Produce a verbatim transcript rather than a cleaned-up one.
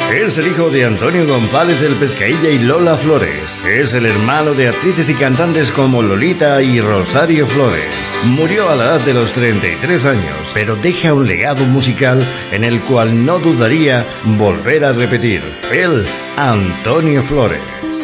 Es el hijo de Antonio González del Pesqueilla y Lola Flores. Es el hermano de actrices y cantantes como Lolita y Rosario Flores. Murió a la edad de los treinta y tres años, pero deja un legado musical en el cual no dudaría volver a repetir. Él, Antonio Flores.